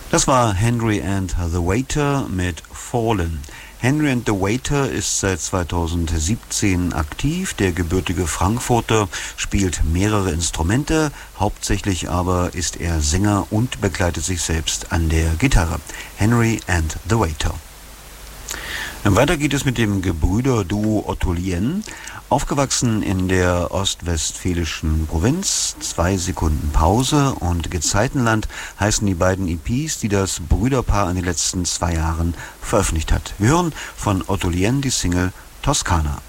Das war Henry and the Waiter mit Fallen. Henry and the Waiter ist seit 2017 aktiv. Der gebürtige Frankfurter spielt mehrere Instrumente, hauptsächlich aber ist er Sänger und begleitet sich selbst an der Gitarre. Henry and the Waiter. Weiter geht es mit dem Gebrüderduo Otto Lien. Aufgewachsen in der ostwestfälischen Provinz, 2 Sekunden Pause und Gezeitenland heißen die beiden EPs, die das Brüderpaar in den letzten 2 Jahren veröffentlicht hat. Wir hören von Otto Lien die Single Toskana.